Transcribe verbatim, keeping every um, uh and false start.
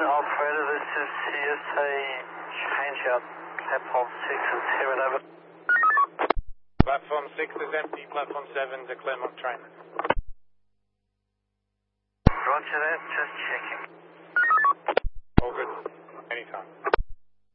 operator, this is C S A, change out platform six and seven over. Platform six is empty, platform seven is a Claremont train. Roger that, just checking.